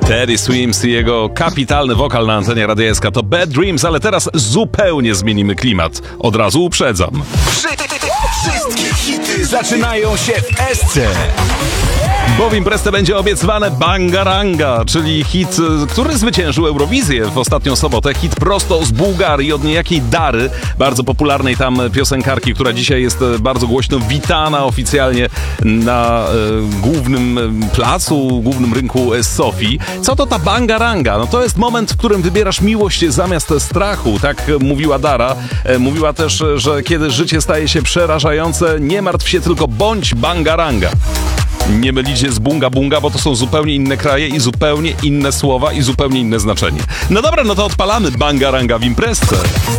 Teddy Swims i jego kapitalny wokal na antenie Radia SK to Bad Dreams, ale teraz zupełnie zmienimy klimat. Od razu uprzedzam. Wszystkie hity zaczynają się w SC. Bo w imprezę będzie obiecywane Bangaranga, czyli hit, który zwyciężył Eurowizję w ostatnią sobotę. Hit prosto z Bułgarii od niejakiej Dary, bardzo popularnej tam piosenkarki, która dzisiaj jest bardzo głośno witana oficjalnie na głównym placu, głównym rynku Sofii. Co to ta Bangaranga? No to jest moment, w którym wybierasz miłość zamiast strachu, tak mówiła Dara. Mówiła też, że kiedy życie staje się przerażające, nie martw się, tylko bądź Bangaranga. Nie mylicie z bunga bunga, bo to są zupełnie inne kraje i zupełnie inne słowa i zupełnie inne znaczenie. No dobra, no to odpalamy Bangaranga w imprezce.